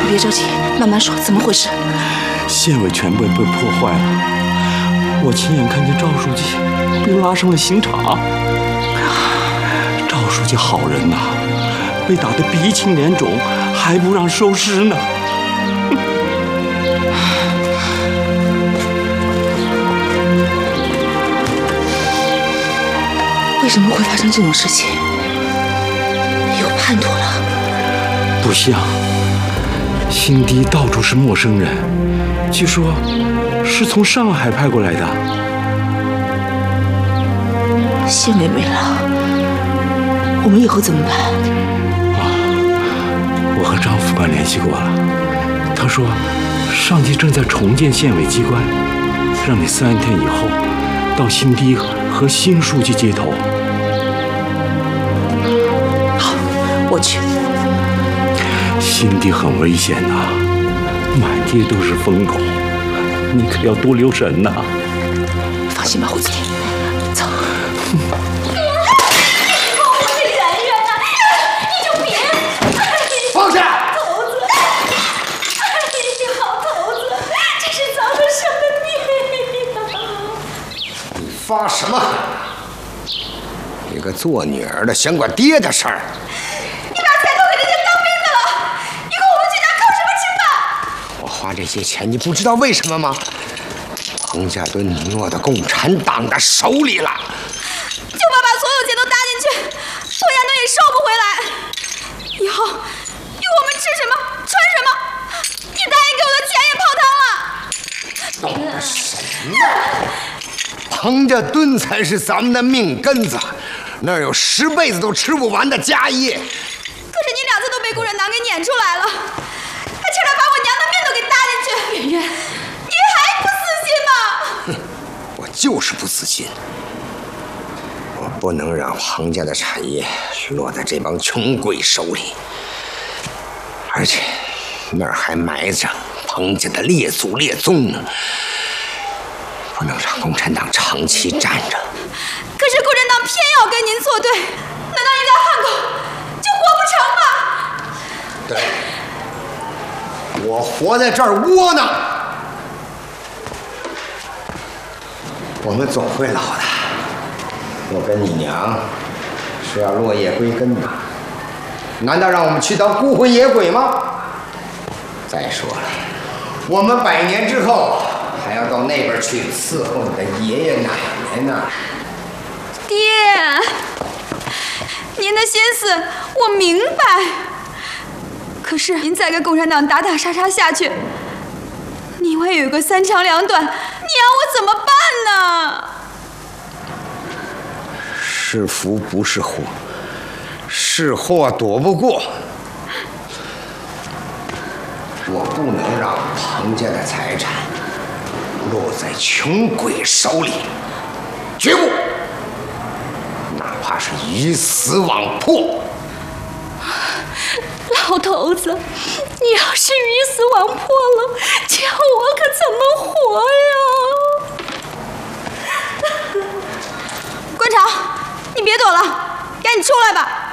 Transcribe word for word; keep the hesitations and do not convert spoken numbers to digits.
别着急，慢慢说，怎么回事？ 县委全部被破坏了，我亲眼看见赵书记被拉上了刑场。赵书记好人呐，被打得鼻青脸肿，还不让收尸呢。 为什么会发生这种事情？有叛徒了？ 不像，新堤到处是陌生人，据说是从上海派过来的。 县委没了，我们以后怎么办？ 啊，我和张副官联系过了，他说上级正在重建县委机关，让你三天以后到新堤和新书记接头。 好，我去。 新堤很危险呐，满街都是疯狗，你可要多留神呐。 放心吧，胡子田，走。 放下！ 头子，哎呀，好头子，这是遭了什么孽呀？ 你发什么狠？一个做女儿的想管爹的事儿。 你把钱都给那些当兵的了，以后我们去家靠什么吃饭？ 我花这些钱，你不知道为什么吗？彭家墩落到共产党的手里了。 就怕把所有钱都搭进去，彭家墩也收不回来。以后要我们吃什么穿什么，你答应给我的钱也泡汤了。 懂得什么？彭家墩才是咱们的命根子，那儿有十辈子都吃不完的家业。 可是你两次都被共产党给撵出来了，还差点把我娘的命都给搭进去。圆圆，你还不死心吗？ 哼，我就是不死心。我不能让彭家的产业落在这帮穷鬼手里，而且那儿还埋着彭家的列祖列宗呢，不能让共产党长期占着。 可是共产党偏要跟您作对，难道你在汉口就活不成吗？ 对，我活在这儿窝囊，我们总会老的。我跟你娘是要落叶归根的，难道让我们去当孤魂野鬼吗？再说了，我们百年之后还要到那边去伺候你的爷爷奶奶呢。 爹，您的心思我明白，可是您再跟共产党打打杀杀下去，另外有一个三长两短，你让我怎么办呢？ 是福不是祸，是祸躲不过。我不能让彭家的财产落在穷鬼手里，绝不，哪怕是鱼死网破。 老头子，你要是鱼死网破了，叫我可怎么活呀？官场，你别躲了，赶紧出来吧！